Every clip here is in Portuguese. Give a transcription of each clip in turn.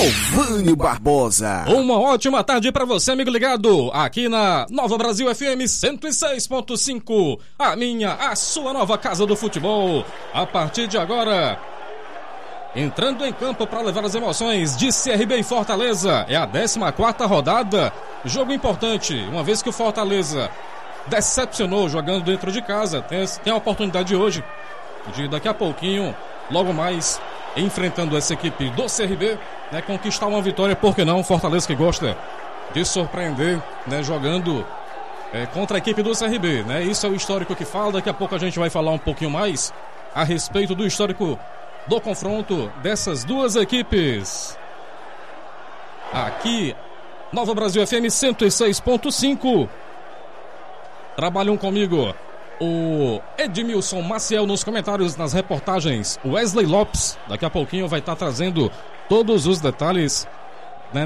Talvânio Barbosa. Uma ótima tarde para você, amigo ligado, aqui na Nova Brasil FM 106.5, a sua nova casa do futebol. A partir de agora, entrando em campo para levar as emoções de CRB e Fortaleza, é a 14ª rodada, jogo importante, uma vez que o Fortaleza decepcionou jogando dentro de casa, tem a oportunidade hoje, de daqui a pouquinho, logo mais, enfrentando essa equipe do CRB, né, conquistar uma vitória, por que não? Fortaleza que gosta de surpreender, né, jogando contra a equipe do CRB, né? Isso é o histórico que fala. Daqui a pouco a gente vai falar um pouquinho mais a respeito do histórico do confronto dessas duas equipes. Aqui, Nova Brasil FM 106.5. Trabalham comigo o Edmilson Maciel nos comentários, nas reportagens, o Wesley Lopes. Daqui a pouquinho vai estar trazendo todos os detalhes, né,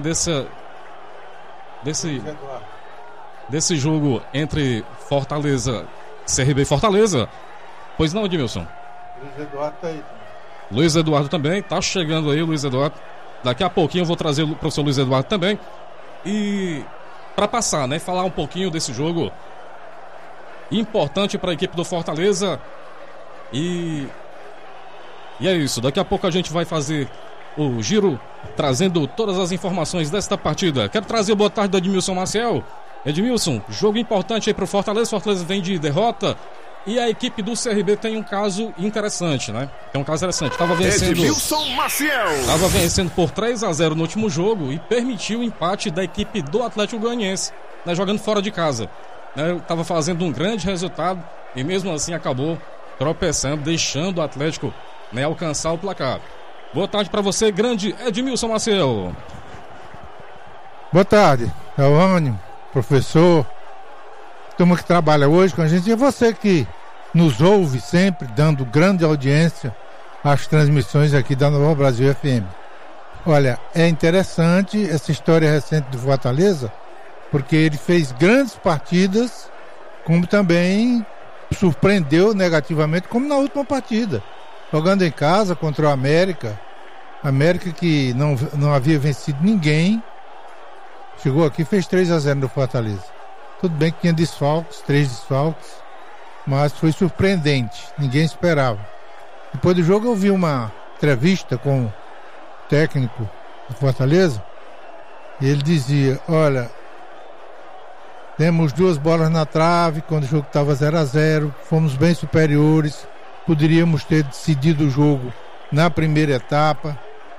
desse jogo entre Fortaleza, CRB e Fortaleza. Pois não, Edmilson? Luiz Eduardo tá aí. Luiz Eduardo também, tá chegando aí o Luiz Eduardo. Daqui a pouquinho eu vou trazer o professor Luiz Eduardo também. E para passar, né, falar um pouquinho desse jogo importante para a equipe do Fortaleza. E é isso, daqui a pouco a gente vai fazer o giro, trazendo todas as informações desta partida. Quero trazer boa tarde do Edmilson Maciel. Edmilson, jogo importante aí para o Fortaleza. Fortaleza vem de derrota e a equipe do CRB tem um caso interessante, né? Tem um caso interessante. Estava vencendo por 3-0 no último jogo e permitiu o empate da equipe do Atlético Goianiense, né, jogando fora de casa. Estava fazendo um grande resultado e mesmo assim acabou tropeçando, deixando o Atlético, né, alcançar o placar. Boa tarde para você, grande Edmilson Maciel. Boa tarde, Elânio, professor, turma que trabalha hoje com a gente, e você que nos ouve sempre, dando grande audiência às transmissões aqui da Nova Brasil FM. Olha, é interessante essa história recente do Fortaleza, porque ele fez grandes partidas, como também surpreendeu negativamente, como na última partida, jogando em casa contra o América que não havia vencido ninguém, chegou aqui e fez 3-0 no Fortaleza. Tudo bem que tinha desfalques, 3 desfalques, mas foi surpreendente, ninguém esperava. Depois do jogo eu vi uma entrevista com o técnico do Fortaleza, e ele dizia, olha, demos 2 bolas na trave quando o jogo estava 0-0, fomos bem superiores, poderíamos ter decidido o jogo na primeira etapa.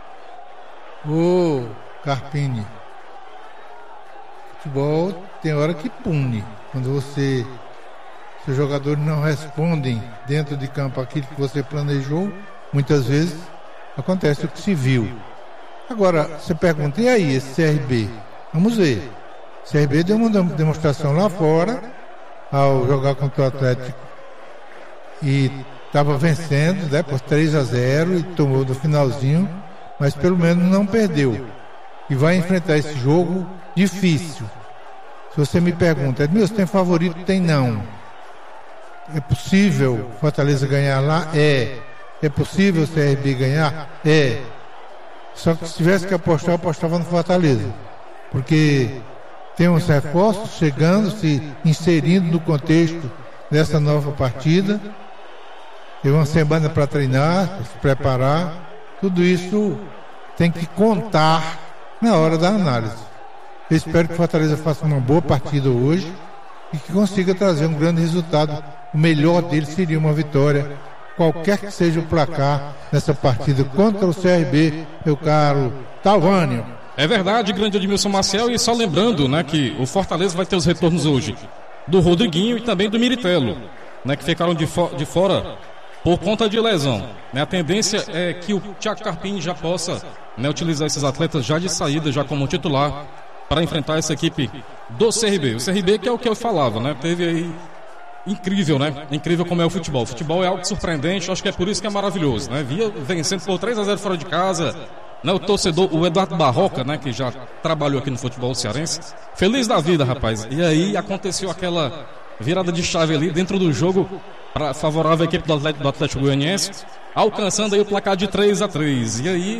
Ô, Carpini, futebol tem hora que pune. Quando se os jogadores não respondem dentro de campo aquilo que você planejou, muitas vezes acontece o que se viu. Agora, você pergunta, e aí, esse CRB? Vamos ver. O CRB deu uma demonstração lá fora, ao jogar contra o Atlético, e estava vencendo, né, por 3-0 e tomou no finalzinho, mas pelo menos não perdeu. E vai enfrentar esse jogo difícil. Se você me pergunta, Edmilson, tem favorito? Tem não. É possível Fortaleza ganhar lá? É. É possível o CRB ganhar? É. Só que se tivesse que apostar, eu apostava no Fortaleza. Porque tem uns reforços chegando, se inserindo no contexto dessa nova partida. Tem uma semana para treinar, para se preparar. Tudo isso tem que contar na hora da análise. Eu espero que o Fortaleza faça uma boa partida hoje e que consiga trazer um grande resultado. O melhor dele seria uma vitória, qualquer que seja o placar nessa partida contra o CRB, meu caro Talvânio. É verdade, grande Edmilson Maciel, e só lembrando, né, que o Fortaleza vai ter os retornos hoje do Rodriguinho e também do Miritello, né, que ficaram de fora por conta de lesão, né? A tendência é que o Thiago Carpini já possa, né, utilizar esses atletas já de saída, já como titular, para enfrentar essa equipe do CRB. O CRB, que é o que eu falava, né? Teve aí incrível, né? Incrível como é o futebol. O futebol é algo surpreendente, acho que é por isso que é maravilhoso, né? Via vencendo por 3-0 fora de casa, né? O torcedor, o Eduardo Barroca, né, que já trabalhou aqui no futebol cearense, feliz da vida, rapaz. E aí aconteceu aquela virada de chave ali dentro do jogo favorável à equipe do Atlético Goianiense, alcançando aí o placar de 3-3. E aí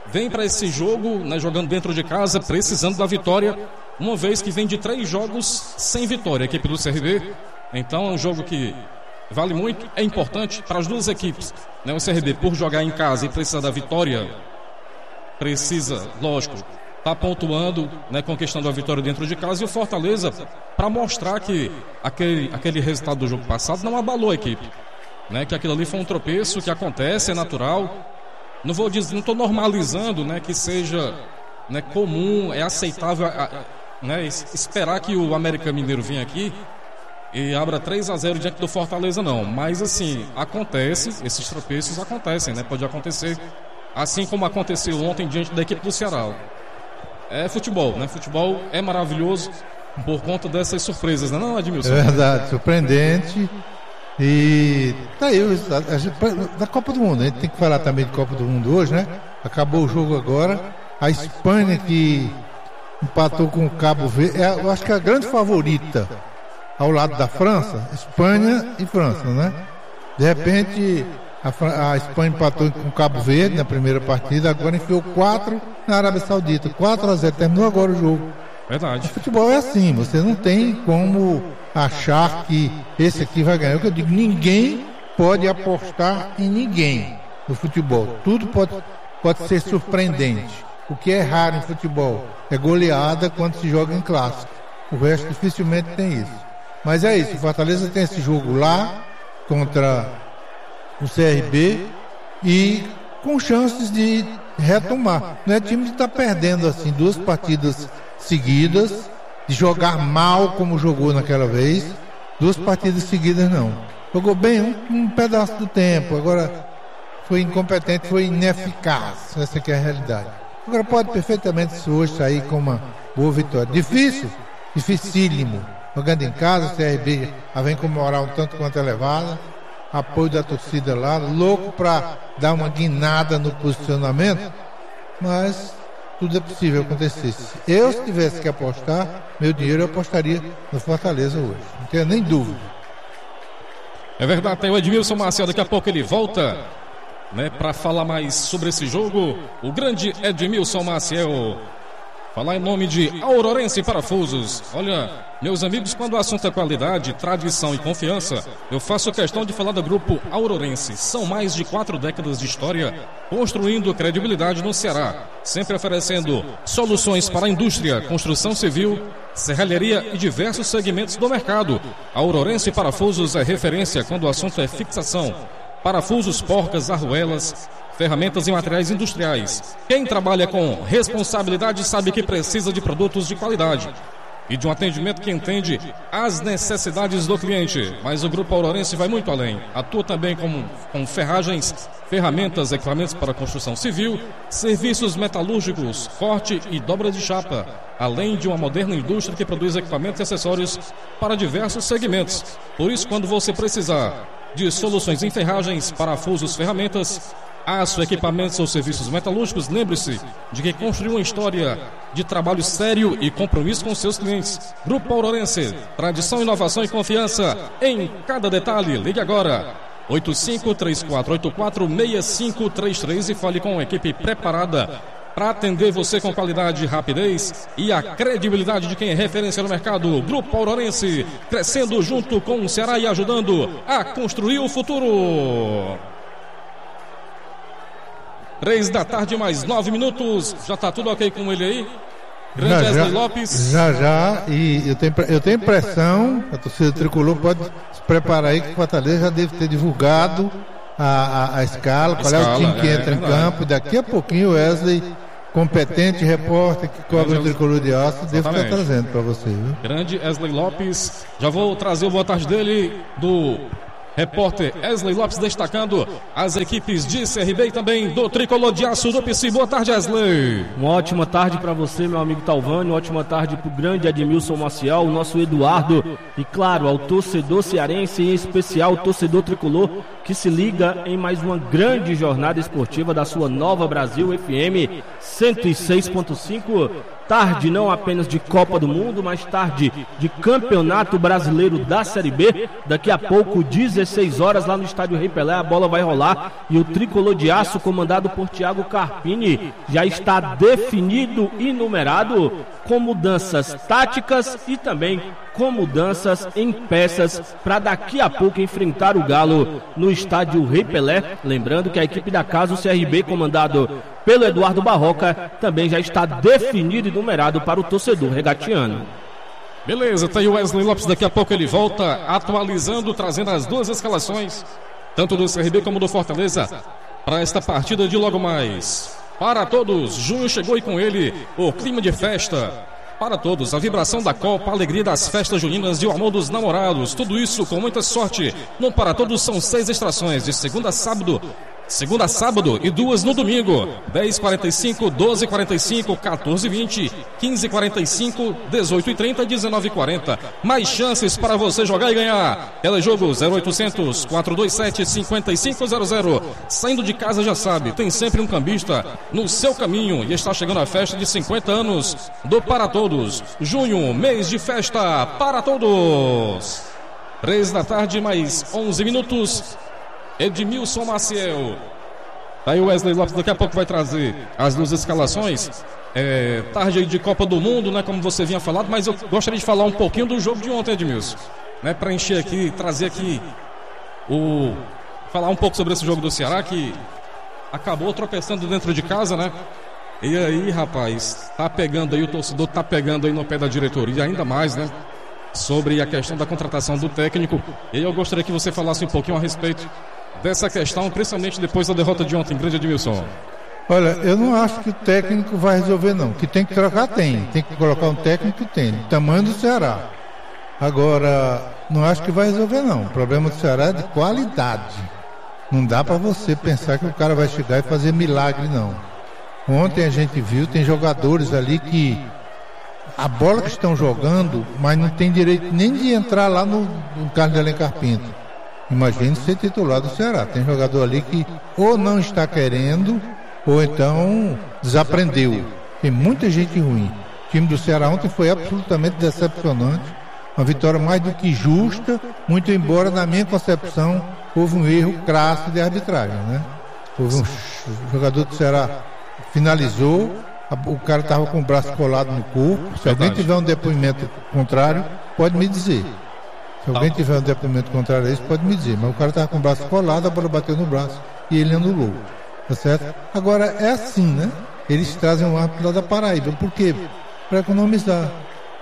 vem para esse jogo, né, jogando dentro de casa, precisando da vitória, uma vez que vem de 3 jogos sem vitória, a equipe do CRB. Então é um jogo que vale muito, é importante para as duas equipes, né? O CRB, por jogar em casa e precisar da vitória, precisa, lógico, tá pontuando, né, conquistando a vitória dentro de casa, e o Fortaleza, para mostrar que aquele resultado do jogo passado não abalou a equipe, né, que aquilo ali foi um tropeço que acontece, é natural. Não vou dizer, não estou normalizando, né, que seja, né, comum, é aceitável, né, esperar que o América Mineiro venha aqui e abra 3-0 diante do Fortaleza, não. Mas assim, acontece, esses tropeços acontecem, né? Pode acontecer, assim como aconteceu ontem diante da equipe do Ceará. É futebol, né? Futebol é maravilhoso por conta dessas surpresas, né? Não, Edmilson? É verdade, surpreendente. E tá aí, da Copa do Mundo, a gente tem que falar também de Copa do Mundo hoje, né? Acabou o jogo agora. A Espanha, que empatou com o Cabo Verde, eu acho que é a grande favorita ao lado da França, Espanha e França, né? De repente, a Espanha empatou com o Cabo Verde na primeira partida, agora enfiou 4 na Arábia Saudita, 4-0, terminou agora o jogo. Verdade. O futebol é assim, você não tem como achar que esse aqui vai ganhar. É o que eu digo, ninguém pode apostar em ninguém no futebol. Tudo pode ser surpreendente. O que é raro em futebol é goleada quando se joga em clássico. O resto dificilmente tem isso. Mas é isso, o Fortaleza tem esse jogo lá contra o CRB e com chances de retomar. Não é time que está perdendo assim 2 partidas seguidas, de jogar mal como jogou naquela vez, 2 partidas seguidas não. Jogou bem um pedaço do tempo, agora foi incompetente, foi ineficaz. Essa que é a realidade. Agora pode perfeitamente hoje sair com uma boa vitória. Dificílimo. Jogando em casa, o CRB vem com moral um tanto quanto elevada, apoio da torcida lá, louco para dar uma guinada no posicionamento, mas tudo é possível acontecer. Se eu tivesse que apostar, meu dinheiro eu apostaria no Fortaleza hoje, não tenho nem dúvida. É verdade, tem o Edmilson Marcel, daqui a pouco ele volta, né, para falar mais sobre esse jogo, o grande Edmilson Maciel. Falar em nome de Aurorense Parafusos. Olha, meus amigos, quando o assunto é qualidade, tradição e confiança, eu faço questão de falar do grupo Aurorense. São mais de 4 décadas de história, construindo credibilidade no Ceará, sempre oferecendo soluções para a indústria, construção civil, serralheria e diversos segmentos do mercado. Aurorense Parafusos é referência quando o assunto é fixação, parafusos, porcas, arruelas, ferramentas e materiais industriais. Quem trabalha com responsabilidade sabe que precisa de produtos de qualidade e de um atendimento que entende as necessidades do cliente. Mas o Grupo Aurorense vai muito além. Atua também com ferragens, ferramentas, equipamentos para construção civil, serviços metalúrgicos, corte e dobra de chapa, além de uma moderna indústria que produz equipamentos e acessórios para diversos segmentos. Por isso, quando você precisar de soluções em ferragens, parafusos, ferramentas, aço, equipamentos ou serviços metalúrgicos, lembre-se de que construiu uma história de trabalho sério e compromisso com seus clientes. Grupo Aurorense, tradição, inovação e confiança em cada detalhe. Ligue agora 8534846533 e fale com uma equipe preparada para atender você com qualidade, rapidez e a credibilidade de quem é referência no mercado. Grupo Aurorense, crescendo junto com o Ceará e ajudando a construir o futuro. 3 da tarde, mais 9 minutos. Já tá tudo ok com ele aí? Grande Wesley Lopes. Já. E eu tenho impressão, a torcida tricolor pode se preparar aí, que o Fortaleza já deve ter divulgado a escala, qual é o time que entra em campo. Daqui a pouquinho o Wesley, competente repórter que cobre o tricolor de aço, deve estar trazendo para você, viu? Grande Wesley Lopes. Já vou trazer o boa tarde dele, do repórter Wesley Lopes, destacando as equipes de CRB e também do Tricolor de Aço do PC. Boa tarde, Wesley. Uma ótima tarde para você, meu amigo Talvani. Uma ótima tarde para o grande Edmilson Maciel, o nosso Eduardo. E claro, ao torcedor cearense, em especial o torcedor tricolor, que se liga em mais uma grande jornada esportiva da sua Nova Brasil FM 106.5. Tarde não apenas de Copa do Mundo, mas tarde de Campeonato Brasileiro da Série B. Daqui a pouco, 16 horas, lá no Estádio Rei Pelé, a bola vai rolar e o tricolor de aço, comandado por Thiago Carpini, já está definido e numerado, com mudanças táticas e também com mudanças em peças para daqui a pouco enfrentar o Galo no Estádio Rei Pelé. Lembrando que a equipe da casa, o CRB, comandado pelo Eduardo Barroca, também já está definido e numerado para o torcedor regatiano. Beleza, tá aí o Wesley Lopes, daqui a pouco ele volta atualizando, trazendo as duas escalações, tanto do CRB como do Fortaleza, para esta partida de logo mais. Para todos, junho chegou e com ele o clima de festa. Para todos, a vibração da Copa, a alegria das festas juninas e o amor dos namorados. Tudo isso com muita sorte. No Para Todos são 6 extrações, de segunda a sábado e 2 no domingo. 10h45, 12h45, 14h20, 15h45, 18h30 e 19h40. Mais chances para você jogar e ganhar. Telejogo 0800 427 5500. Saindo de casa já sabe, tem sempre um cambista no seu caminho. E está chegando a festa de 50 anos do Para Todos. Junho, mês de festa para todos. 3 da tarde, mais 11 minutos. Edmilson Maciel. Aí o Wesley Lopes daqui a pouco vai trazer as duas escalações. Tarde aí de Copa do Mundo, né? Como você vinha falado, mas eu gostaria de falar um pouquinho do jogo de ontem, Edmilson. Né, para encher aqui, trazer aqui falar um pouco sobre esse jogo do Ceará, que acabou tropeçando dentro de casa, né? E aí, rapaz, tá pegando aí, o torcedor tá pegando aí no pé da diretoria, ainda mais, né? Sobre a questão da contratação do técnico. E eu gostaria que você falasse um pouquinho a respeito dessa questão, principalmente depois da derrota de ontem. Grande Edmilson. Olha, eu não acho que o técnico vai resolver, não. Que tem que trocar, tem que colocar um técnico, tem, tamanho do Ceará. Agora, não acho que vai resolver, não. O problema do Ceará é de qualidade. Não dá para você pensar que o cara vai chegar e fazer milagre, não. Ontem a gente viu, tem jogadores ali que a bola que estão jogando, mas não tem direito nem de entrar lá no Carlos de Alencar Pinto. Imagine ser titular do Ceará. Tem jogador ali que ou não está querendo, ou então desaprendeu. Tem muita gente ruim. O time do Ceará ontem foi absolutamente decepcionante. Uma vitória mais do que justa, muito embora, na minha concepção, houve um erro crasso de arbitragem, né? Houve um jogador do Ceará finalizou, o cara estava com o braço colado no corpo. Se alguém tiver um depoimento contrário, pode me dizer. Se alguém tiver um depoimento contrário a isso, pode me dizer. Mas o cara estava com o braço colado, a bola bateu no braço e ele anulou. Tá certo? Agora, é assim, né? Eles trazem um árbitro lá da Paraíba. Por quê? Para economizar.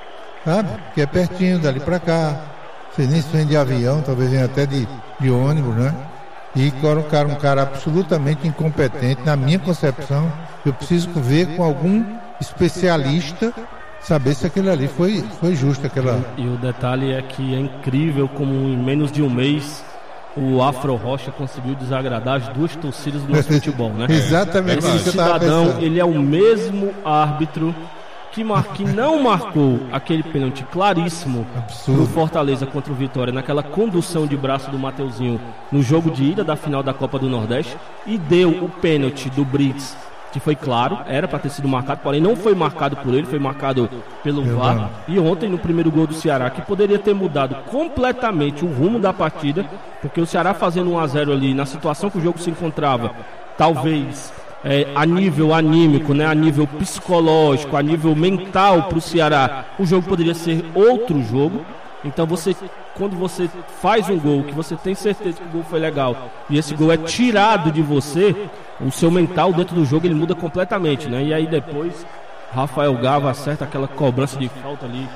Sabe? Que é pertinho, dali para cá. Você nem se vem de avião, talvez venha até de ônibus, né? E colocaram um cara absolutamente incompetente. Na minha concepção, eu preciso ver com algum especialista, saber se aquilo ali foi justo. E o detalhe é que é incrível como em menos de um mês o Afro Rocha conseguiu desagradar as duas torcidas do nosso futebol, né? Exatamente. Esse cidadão, ele é o mesmo árbitro que não marcou aquele pênalti claríssimo no Fortaleza contra o Vitória, naquela condução de braço do Mateuzinho no jogo de ida da final da Copa do Nordeste, e deu o pênalti do Brits, que foi claro, era para ter sido marcado, porém não foi marcado por ele, foi marcado pelo VAR. E ontem, no primeiro gol do Ceará, que poderia ter mudado completamente o rumo da partida, porque o Ceará fazendo 1-0 ali, na situação que o jogo se encontrava, talvez a nível anímico, né, a nível psicológico, a nível mental para o Ceará, o jogo poderia ser outro jogo. Então quando você faz um gol, que você tem certeza que o gol foi legal, e esse gol é tirado de você, o seu mental dentro do jogo ele muda completamente, né? E aí depois Rafael Gava acerta aquela cobrança de falta ali,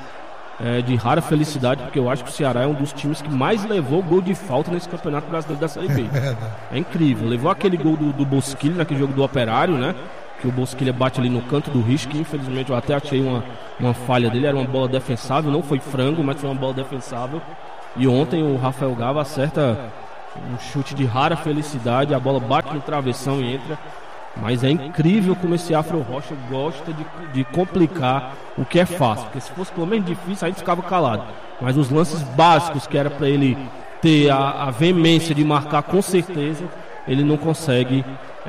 de rara felicidade, porque eu acho que o Ceará é um dos times que mais levou gol de falta nesse Campeonato Brasileiro da Série B. É incrível, levou aquele gol do Bosquilha naquele jogo do Operário, né? Que o Bosquilha bate ali no canto do risco, que infelizmente eu até achei uma falha dele, era uma bola defensável, não foi frango, mas foi uma bola defensável. E ontem o Rafael Gava acerta um chute de rara felicidade, a bola bate no travessão e entra. Mas é incrível como esse Afro Rocha gosta de complicar o que é fácil, porque se fosse pelo menos difícil a gente ficava calado. Mas os lances básicos que era para ele ter a veemência de marcar, com certeza ele não consegue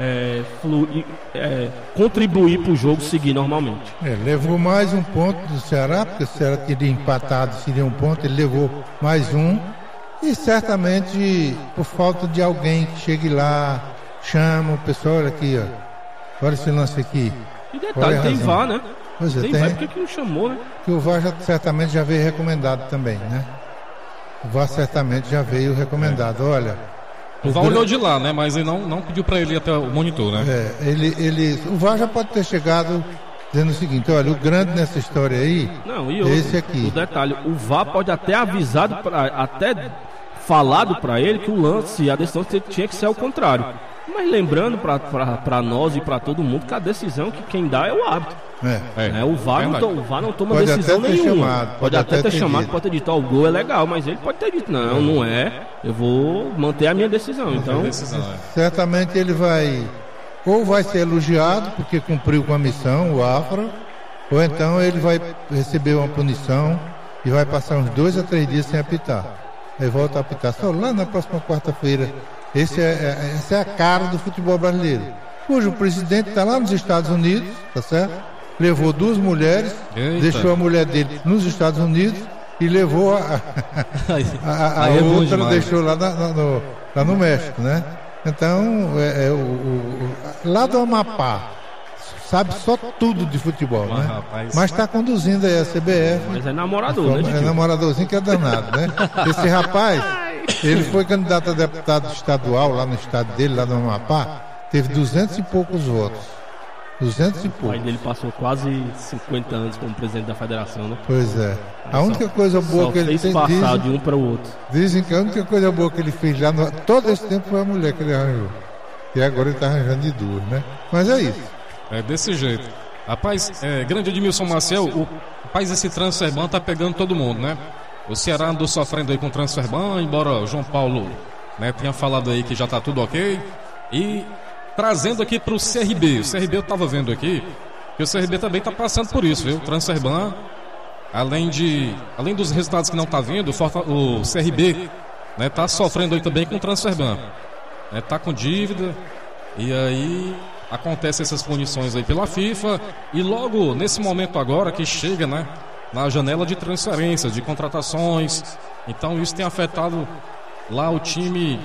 contribuir para o jogo seguir normalmente. Levou mais um ponto do Ceará, porque o Ceará teria empatado, seria um ponto, ele levou mais um, e certamente por falta de alguém que chegue lá, chama o pessoal, olha aqui, ó, olha esse lance aqui. E detalhe, tem VAR, né? Pois é, tem VAR, por que não chamou, né? Que o VAR certamente já veio recomendado também, né? O VAR certamente já veio recomendado, olha... O VAR olhou de lá, né? Mas ele não pediu para ele ir até o monitor, né? O VAR já pode ter chegado dizendo o seguinte, olha, o grande nessa história aí, esse aqui. O detalhe, o VAR pode até avisado, até falado para ele que o lance, a decisão tinha que ser ao contrário. Mas lembrando para nós e para todo mundo que a decisão que quem dá é o árbitro. O VAR não toma pode decisão nenhuma. Pode até ter chamado, pode ter dito, o gol é legal, mas ele pode ter dito, não é, eu vou manter a minha decisão. Então, certamente ele vai ser elogiado porque cumpriu com a missão, o Afra, ou então ele vai receber uma punição e vai passar uns 2 a 3 dias sem apitar. Aí volta a apitar só lá na próxima quarta-feira. Essa é a cara do futebol brasileiro, cujo presidente está lá nos Estados Unidos, tá certo? Levou 2 mulheres, deixou a mulher dele nos Estados Unidos e levou a outra, deixou lá no México, né? Então, lá do Amapá, sabe só tudo de futebol, né? Rapaz, mas está conduzindo aí a CBF. Mas é namorador, né? É namoradorzinho que é danado, né? Esse rapaz, ele foi candidato a deputado estadual lá no estado dele, lá no Amapá, teve 200 e poucos votos. 200 e pouco. O pai dele passou quase 50 anos como presidente da federação, né? Pois é. A única coisa boa que ele fez passar de um para o outro. Dizem que a única coisa boa que ele fez lá todo esse tempo foi a mulher que ele arranjou. E agora ele está arranjando de 2, né? Mas é isso. É desse jeito. Rapaz, grande Edmilson Maciel, esse transferban tá pegando todo mundo, né? O Ceará andou sofrendo aí com o transferban, embora o João Paulo, né, tenha falado aí que já tá tudo ok. E trazendo aqui pro CRB. O CRB eu tava vendo aqui que o CRB também tá passando por isso, viu? O transferban, além dos resultados que não tá vindo, o CRB, né, tá sofrendo aí também com o transferban. Tá com dívida e aí acontecem essas punições aí pela FIFA e logo nesse momento agora que chega, né, na janela de transferências, de contratações, então isso tem afetado lá o time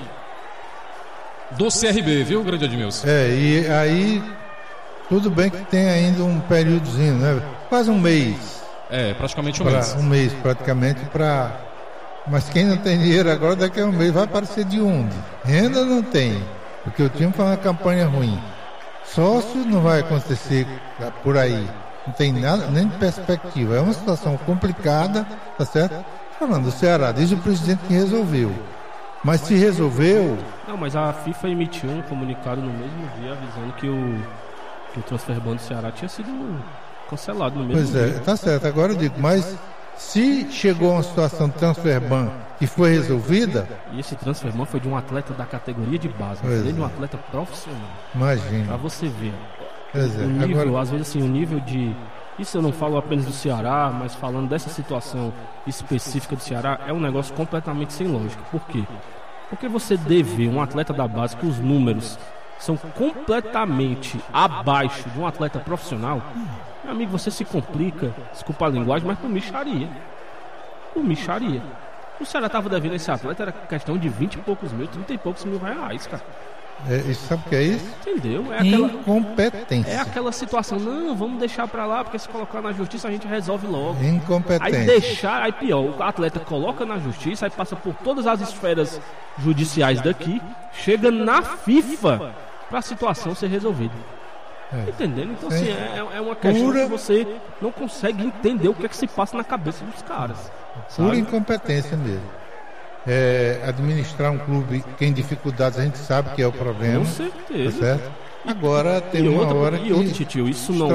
do CRB, viu, grande Edmilson? E aí tudo bem que tem ainda um períodozinho, né? Quase um mês. Praticamente um mês. Um mês praticamente mas quem não tem dinheiro agora, daqui a um mês vai aparecer de onde? Renda não tem, porque o time faz uma campanha ruim. Sócio não vai acontecer por aí. Não tem nada, nem de perspectiva. É uma situação complicada, tá certo? Falando do Ceará, diz o presidente que resolveu. Mas se resolveu... Não, mas a FIFA emitiu um comunicado no mesmo dia avisando que o transferban do Ceará tinha sido cancelado no mesmo dia. Pois tá certo. Agora eu digo, mas se chegou a uma situação de transferban que foi resolvida... E esse transferban foi de um atleta da categoria de base, não foi de um atleta profissional. Imagina. Pra você ver. Pois o nível, às vezes assim, o nível de... Isso eu não falo apenas do Ceará, mas falando dessa situação específica do Ceará, é um negócio completamente sem lógica. Por quê? Porque você deve um atleta da base que os números são completamente abaixo de um atleta profissional, meu amigo, você se complica, desculpa a linguagem, mas por micharia. Por micharia. O Ceará estava devendo esse atleta, era questão de 20 e poucos mil, 30 e poucos mil reais, cara. Sabe o que é isso? Entendeu? Incompetência. É aquela situação, não, vamos deixar pra lá, porque se colocar na justiça a gente resolve logo. Incompetência. Aí pior, o atleta coloca na justiça, aí passa por todas as esferas judiciais daqui, chega na FIFA pra situação ser resolvida. Entendendo? Então assim, é uma questão que você não consegue entender o que é que se passa na cabeça dos caras. Pura incompetência mesmo. Administrar um clube que em dificuldades a gente sabe que é o problema. Com certeza. Tá certo? Agora tem uma hora que... E outra, Titio, isso não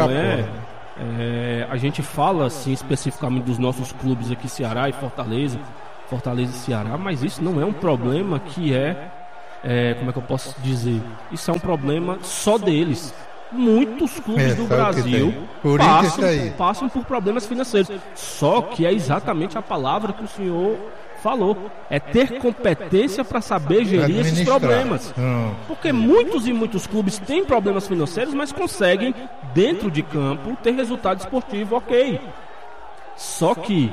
a gente fala assim especificamente dos nossos clubes aqui, Ceará e Fortaleza e Ceará, mas isso não é um problema que como é que eu posso dizer? Isso é um problema só deles. Muitos clubes do Brasil passam por problemas financeiros. Só que é exatamente a palavra que o senhor falou. É ter competência para saber gerir esses problemas. Porque muitos e muitos clubes têm problemas financeiros, mas conseguem, dentro de campo, ter resultado esportivo ok. Só que,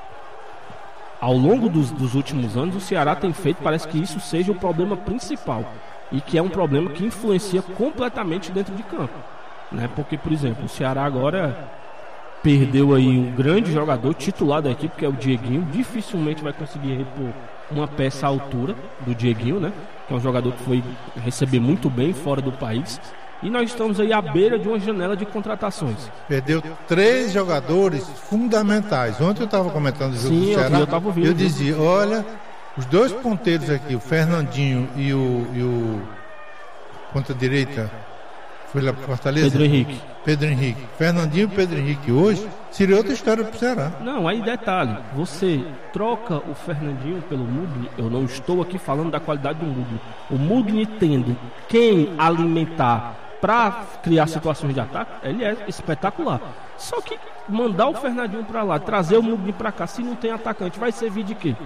ao longo dos últimos anos, o Ceará tem feito, parece que isso seja o problema principal. E que é um problema que influencia completamente dentro de campo. Né? Porque, por exemplo, o Ceará agora perdeu aí um grande jogador titular da equipe, que é o Dieguinho. Dificilmente vai conseguir repor uma peça à altura do Dieguinho, né? Que é um jogador que foi receber muito bem fora do país. E nós estamos aí à beira de uma janela de contratações. Perdeu 3 jogadores fundamentais. Ontem eu estava comentando o jogo do Ceará. Eu dizia, olha, os 2 ponteiros aqui, o Fernandinho e o ponta direita, foi lá para Fortaleza? Pedro Henrique. Fernandinho e Pedro Henrique hoje seria outra história para o Ceará. Não, aí detalhe, você troca o Fernandinho pelo Mugni. Eu não estou aqui falando da qualidade do Mugni. O Mugni tendo quem alimentar para criar situações de ataque, ele é espetacular. Só que mandar o Fernandinho para lá, trazer o Mugni para cá, se não tem atacante, vai servir de quê?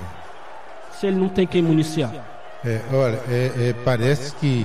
Se ele não tem quem municiar. Olha, parece que...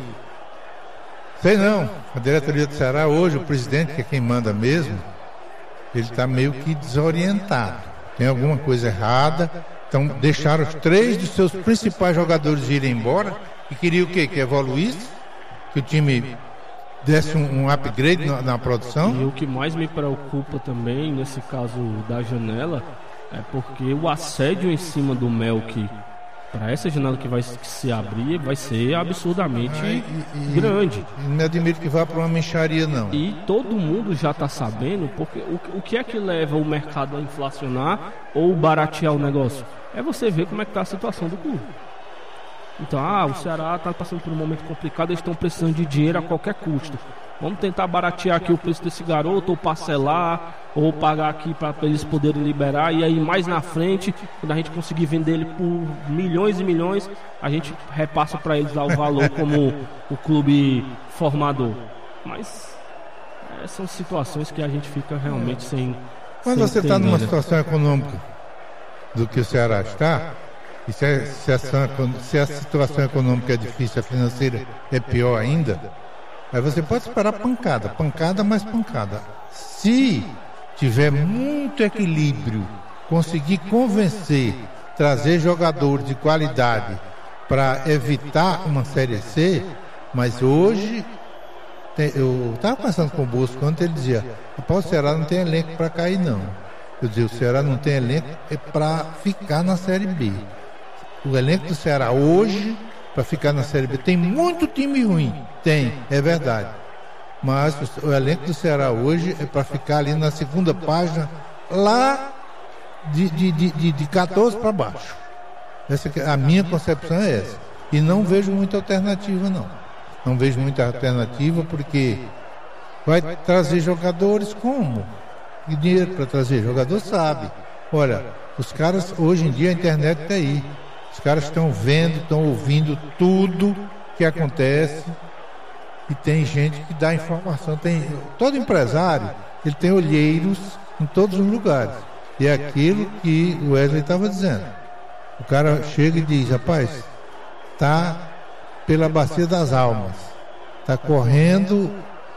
Sei não, a diretoria do Ceará hoje, o presidente, que é quem manda mesmo, ele está meio que desorientado. Tem alguma coisa errada. Então deixaram os 3 dos seus principais jogadores irem embora e queria o quê? Que evoluísse, que o time desse um upgrade na produção. E o que mais me preocupa também, nesse caso da janela, é porque o assédio em cima do Melk para essa janela que vai se abrir vai ser absurdamente grande. Não me admiro que vá para uma mixaria, não. E todo mundo já está sabendo, porque o que é que leva o mercado a inflacionar ou baratear o negócio? É você ver como é que está a situação do clube. Então, o Ceará está passando por um momento complicado, eles estão precisando de dinheiro a qualquer custo. Vamos tentar baratear aqui o preço desse garoto, ou parcelar, ou pagar aqui para eles poderem liberar. E aí mais na frente, quando a gente conseguir vender ele por milhões e milhões, a gente repassa para eles lá o valor como o clube formador. Mas são situações que a gente fica realmente sem... Quando você está numa situação econômica do que o Ceará está, e se a situação econômica é difícil, a financeira é pior ainda, aí você pode esperar pancada mais pancada. Se tiver muito equilíbrio, conseguir convencer, trazer jogadores de qualidade para evitar uma Série C, mas hoje, eu estava conversando com o Bosco ontem, ele dizia, o Ceará não tem elenco para cair não. Eu dizia, o Ceará não tem elenco para ficar na Série B. O elenco do Ceará hoje, para ficar na Série B, tem muito time ruim. Tem, é verdade. Mas o elenco do Ceará hoje é para ficar ali na segunda página, lá de 14 para baixo. A minha concepção é essa. E não vejo muita alternativa, não. Não vejo muita alternativa porque vai trazer jogadores como? E dinheiro para trazer jogador sabe. Olha, os caras, hoje em dia a internet está aí. Os caras estão vendo, estão ouvindo tudo que acontece e tem gente que dá informação. Todo empresário, ele tem olheiros em todos os lugares. E é aquilo que o Wesley estava dizendo. O cara chega e diz, rapaz, tá pela bacia das almas, tá correndo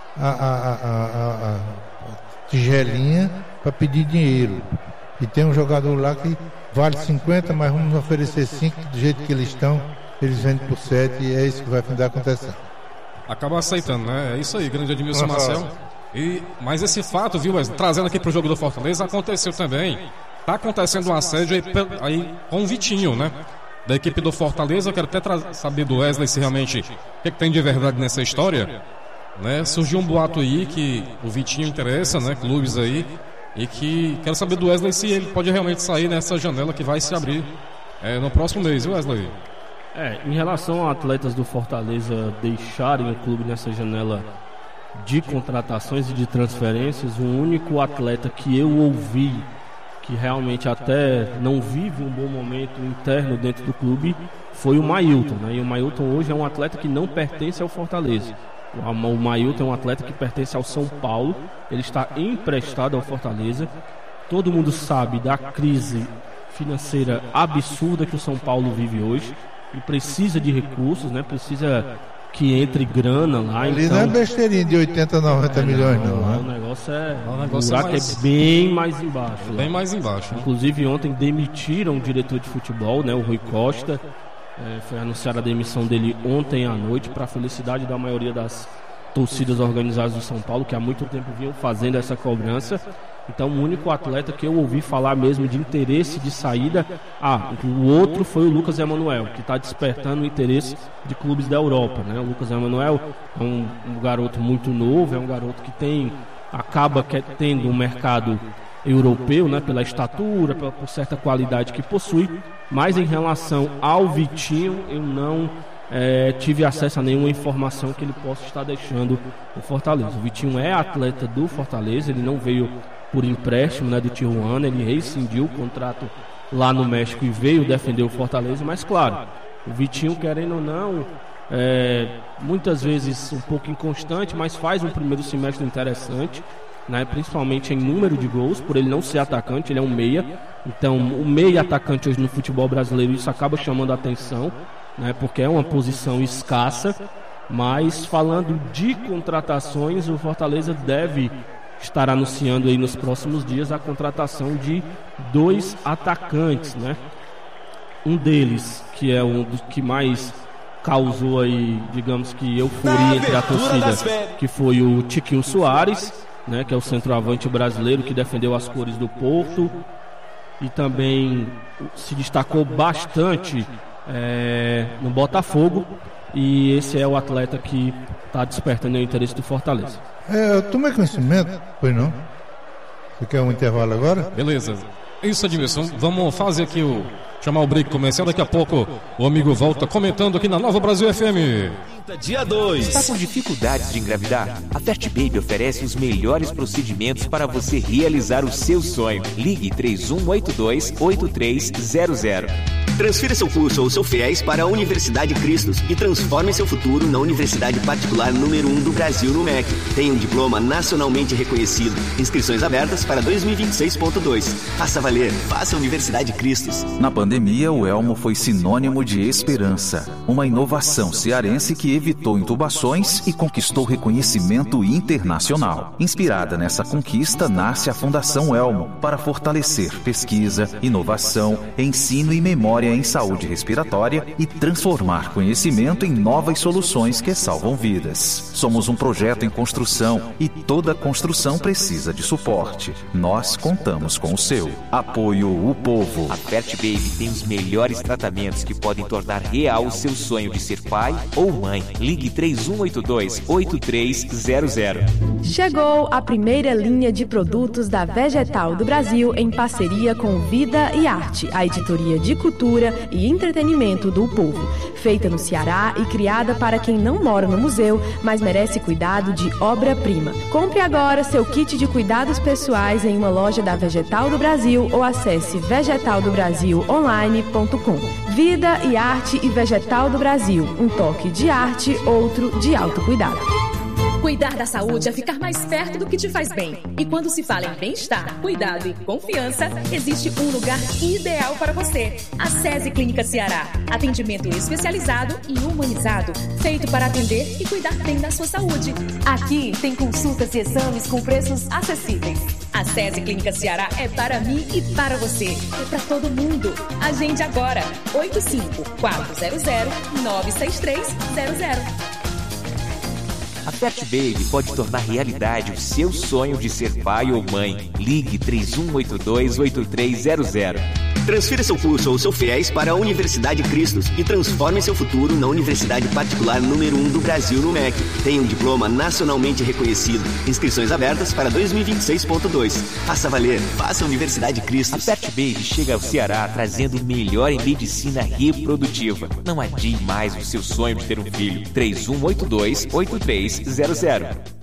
a tigelinha para pedir dinheiro. E tem um jogador lá que vale 50, mas vamos oferecer 5, do jeito que eles estão, eles vendem por 7 e é isso que vai findar acontecendo. Acaba aceitando, né? É isso aí, grande Edmilson Marcel. Mas esse fato, viu, trazendo aqui pro jogo do Fortaleza, aconteceu também. Tá acontecendo um assédio aí com o Vitinho, né? Da equipe do Fortaleza. Eu quero até saber do Wesley se realmente o que tem de verdade nessa história. Né? Surgiu um boato aí que o Vitinho interessa, né? Clubes aí. E que quero saber do Wesley se ele pode realmente sair nessa janela que vai se abrir no próximo mês, viu, Wesley? Em relação a atletas do Fortaleza deixarem o clube nessa janela de contratações e de transferências, o único atleta que eu ouvi que realmente até não vive um bom momento interno dentro do clube foi o Mailton, né? E o Mailton hoje é um atleta que não pertence ao Fortaleza. O Mailton é um atleta que pertence ao São Paulo. Ele está emprestado ao Fortaleza. Todo mundo sabe da crise financeira absurda que o São Paulo vive hoje e precisa de recursos, né? Precisa que entre grana lá. Ali então, não é besteirinha de 80, 90 milhões, não. O negócio o buraco é bem mais embaixo. Bem mais embaixo. Né? Inclusive ontem demitiram o diretor de futebol, né? O Rui Costa. Foi anunciada a demissão dele ontem à noite, para a felicidade da maioria das torcidas organizadas do São Paulo, que há muito tempo vinham fazendo essa cobrança. Então o único atleta que eu ouvi falar mesmo de interesse de saída, o outro foi o Lucas Emanuel, que está despertando o interesse de clubes da Europa, né? O Lucas Emanuel é um garoto muito novo, é um garoto que acaba tendo um mercado europeu, né? Pela estatura, por certa qualidade que possui, mas em relação ao Vitinho, eu não tive acesso a nenhuma informação que ele possa estar deixando o Fortaleza. O Vitinho é atleta do Fortaleza, ele não veio por empréstimo, né, do Tijuana, ele rescindiu o contrato lá no México e veio defender o Fortaleza, mas claro, o Vitinho, querendo ou não, muitas vezes um pouco inconstante, mas faz um primeiro semestre interessante, né, principalmente em número de gols, por ele não ser atacante, ele é um meia, então o meia atacante hoje no futebol brasileiro, isso acaba chamando a atenção, né, porque é uma posição escassa, mas falando de contratações, o Fortaleza deve estar anunciando aí nos próximos dias a contratação de 2 atacantes, né? Um deles, que é um dos que mais causou aí, digamos que euforia entre a torcida, que foi o Tiquinho Soares, né? Que é o centroavante brasileiro que defendeu as cores do Porto e também se destacou bastante no Botafogo, e esse é o atleta que está despertando o interesse do Fortaleza. Eu tomei conhecimento, pois não? Você quer um intervalo agora? Beleza. Isso, Edmilson. Vamos fazer aqui chamar o break comercial. Daqui a pouco o amigo volta comentando aqui na Nova Brasil FM. Dia 2. Está com dificuldades de engravidar? A Fert Baby oferece os melhores procedimentos para você realizar o seu sonho. Ligue 3182-8300. Transfira seu curso ou seu FIES para a Universidade Cristos e transforme seu futuro na universidade particular número 1 do Brasil no MEC. Tem um diploma nacionalmente reconhecido. Inscrições abertas para 2026.2. Faça valer. Faça Universidade Cristos. Na pandemia, o Elmo foi sinônimo de esperança. Uma inovação cearense que evitou intubações e conquistou reconhecimento internacional. Inspirada nessa conquista, nasce a Fundação Elmo para fortalecer pesquisa, inovação, ensino e memória em saúde respiratória e transformar conhecimento em novas soluções que salvam vidas. Somos um projeto em construção e toda construção precisa de suporte. Nós contamos com o seu. Apoio o povo. A Fert Baby tem os melhores tratamentos que podem tornar real o seu sonho de ser pai ou mãe. Ligue 3182-8300. Chegou a primeira linha de produtos da Vegetal do Brasil em parceria com Vida e Arte, a editoria de cultura e entretenimento do povo. Feita no Ceará e criada para quem não mora no museu, mas merece cuidado de obra-prima. Compre agora seu kit de cuidados pessoais em uma loja da Vegetal do Brasil ou acesse vegetaldobrasilonline.com. Vida e Arte e Vegetal do Brasil. Um toque de arte, outro de autocuidado. Cuidar da saúde é ficar mais perto do que te faz bem. E quando se fala em bem-estar, cuidado e confiança, existe um lugar ideal para você. A SESI Clínica Ceará. Atendimento especializado e humanizado, feito para atender e cuidar bem da sua saúde. Aqui tem consultas e exames com preços acessíveis. A SESI Clínica Ceará é para mim e para você. É para todo mundo. Agende agora. 85-400-96300. A Fert Baby pode tornar realidade o seu sonho de ser pai ou mãe. Ligue 3182-8300. Transfira seu curso ou seu FIES para a Universidade Cristos e transforme seu futuro na universidade particular número 1 do Brasil no MEC. Tem um diploma nacionalmente reconhecido. Inscrições abertas para 2026.2. Faça valer. Faça Universidade Cristos. A Fert Baby chega ao Ceará trazendo o melhor em medicina reprodutiva. Não adie mais o seu sonho de ter um filho. 3182-8300.